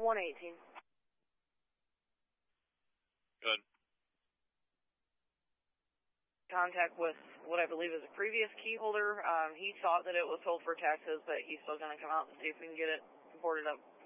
118. Good. Contact with what I believe is a previous key holder. He thought that it was sold for taxes, but he's still going to come out and see if we can get it boarded up